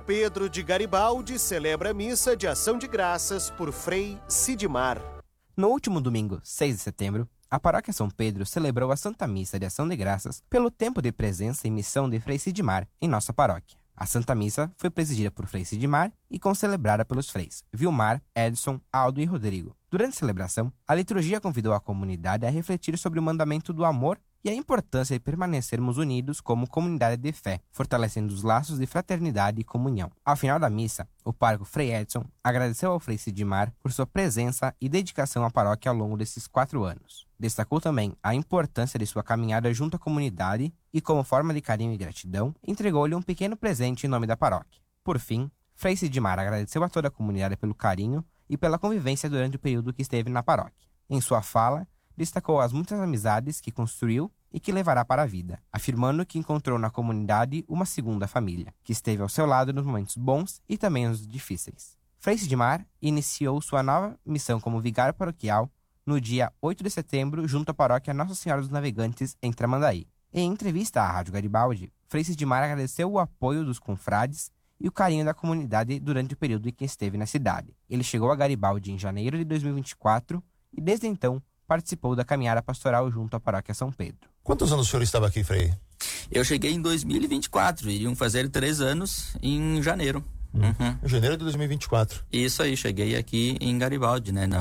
Pedro de Garibaldi celebra a missa de ação de graças por Frei Sidmar. No último domingo, 6 de setembro, a Paróquia São Pedro celebrou a Santa Missa de Ação de Graças pelo tempo de presença e missão de Frei Sidmar em nossa paróquia. A Santa Missa foi presidida por Frei Sidmar e concelebrada pelos freis Vilmar, Edson, Aldo e Rodrigo. Durante a celebração, a liturgia convidou a comunidade a refletir sobre o mandamento do amor e a importância de permanecermos unidos como comunidade de fé, fortalecendo os laços de fraternidade e comunhão. Ao final da missa, o pároco Frei Edson agradeceu ao Frei Sidmar por sua presença e dedicação à paróquia ao longo desses 4 anos. Destacou também a importância de sua caminhada junto à comunidade e, como forma de carinho e gratidão, entregou-lhe um pequeno presente em nome da paróquia. Por fim, Frei Sidmar agradeceu a toda a comunidade pelo carinho e pela convivência durante o período que esteve na paróquia. Em sua fala, destacou as muitas amizades que construiu e que levará para a vida, afirmando que encontrou na comunidade uma segunda família, que esteve ao seu lado nos momentos bons e também nos difíceis. Frei Sidmar iniciou sua nova missão como vigário paroquial no dia 8 de setembro junto à paróquia Nossa Senhora dos Navegantes, em Tramandaí. Em entrevista à Rádio Garibaldi, Frei Sidmar agradeceu o apoio dos confrades e o carinho da comunidade durante o período em que esteve na cidade. Ele chegou a Garibaldi em janeiro de 2024 e, desde então, participou da caminhada pastoral junto à Paróquia São Pedro. Quantos anos o senhor estava aqui, Frei? Eu cheguei em 2024, iriam fazer 3 anos em janeiro. Em janeiro de 2024. Isso aí, cheguei aqui em Garibaldi, né?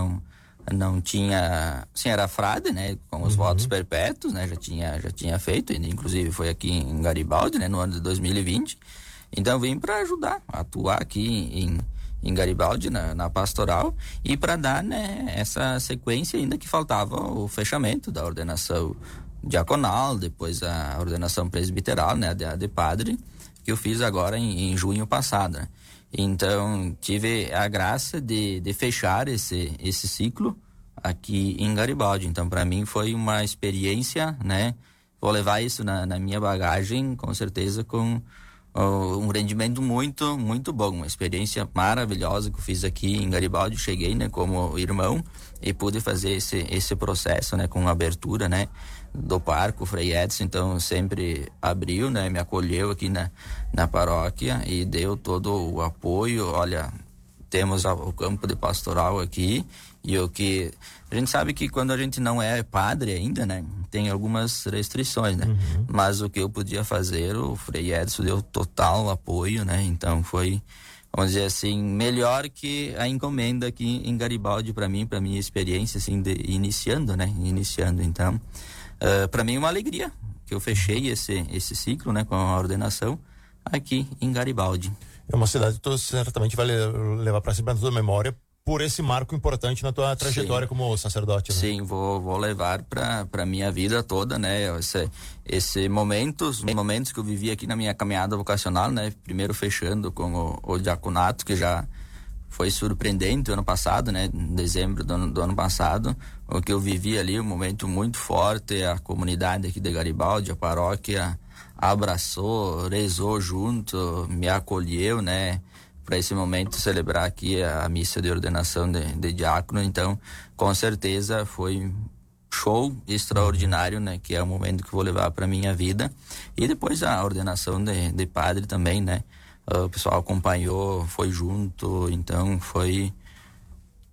Não tinha... Sim, era frade, né? Com os votos perpétuos, né? Já tinha feito, inclusive foi aqui em Garibaldi, né? No ano de 2020. Então vim para ajudar, a atuar aqui em Garibaldi, na pastoral, e para dar, né, essa sequência ainda que faltava o fechamento da ordenação diaconal, depois a ordenação presbiteral, né, de padre, que eu fiz agora em junho passado, né? Então tive a graça de fechar esse ciclo aqui em Garibaldi. Então para mim foi uma experiência, né, vou levar isso na minha bagagem, com certeza, com um rendimento muito, muito bom, uma experiência maravilhosa que eu fiz aqui em Garibaldi. Cheguei, né, como irmão e pude fazer esse processo, né, com abertura, né, do parco Frei Edson. Então sempre abriu, né, me acolheu aqui na paróquia e deu todo o apoio. Olha, temos o campo de pastoral aqui, e o que a gente sabe que quando a gente não é padre ainda, né, tem algumas restrições, né? Mas o que eu podia fazer, o Frei Edson deu total apoio, né? Então foi, vamos dizer assim, melhor que a encomenda aqui em Garibaldi para minha experiência, assim, iniciando. Então, para mim é uma alegria que eu fechei esse ciclo, né, com a ordenação aqui em Garibaldi. É uma cidade que tu certamente vai levar para sempre na tua memória por esse marco importante na tua trajetória. Sim, como sacerdote, né? Sim, vou levar para minha vida toda, né? Esse momentos que eu vivi aqui na minha caminhada vocacional, né? Primeiro fechando com o diaconato, que já foi surpreendente o ano passado, né? Em dezembro do ano passado, o que eu vivi ali, um momento muito forte. A comunidade aqui de Garibaldi, a paróquia abraçou, rezou junto, me acolheu, né, para esse momento celebrar aqui a missa de ordenação de diácono. Então, com certeza foi show extraordinário, né, que é o momento que vou levar para minha vida. E depois a ordenação de padre também, né, o pessoal acompanhou, foi junto. Então foi